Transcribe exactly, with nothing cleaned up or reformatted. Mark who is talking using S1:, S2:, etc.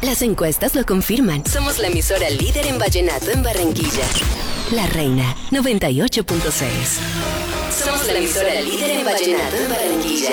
S1: Las encuestas lo confirman. Somos la emisora líder en vallenato en Barranquilla. La Reina, noventa y ocho punto seis. Somos la emisora líder en vallenato en Barranquilla.